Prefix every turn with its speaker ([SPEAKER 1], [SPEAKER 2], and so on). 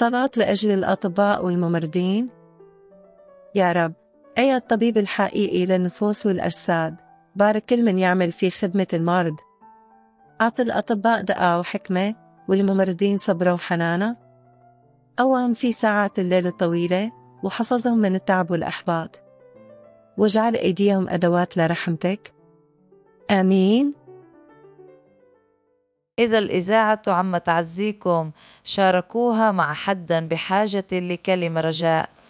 [SPEAKER 1] الصلاة لأجل الأطباء والممرضين. يا رب، أي الطبيب الحقيقي للنفوس والأجساد، بارك كل من يعمل في خدمة المرضى. أعطي الأطباء دقة وحكمة والممرضين صبرا وحنانا. قوم في ساعات الليل الطويلة وحفظهم من التعب والإحباط، واجعل أيديهم أدوات لرحمتك. آمين.
[SPEAKER 2] إذا الإذاعة عم تعزيكم شاركوها مع حدا بحاجة لكلمة رجاء.